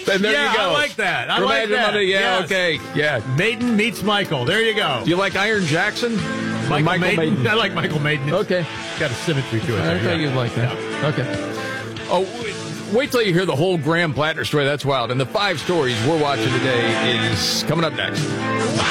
And there you go. I like that. I For like Imagine that. Monday, yeah, Yes. okay. Yeah. Maiden meets Michael. There you go. Do you like Iron Jackson? Michael Maiden? I like Michael Maiden. Okay. It's got a symmetry to it. I thought you'd like that. Okay. Oh, wait till you hear the whole Graham Plattner story. That's wild. And the 5 stories we're watching today is coming up next.